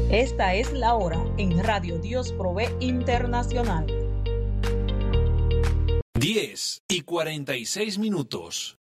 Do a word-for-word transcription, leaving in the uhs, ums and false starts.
Esta es la hora en Radio Dios Provee Internacional. diez y cuarenta y seis minutos.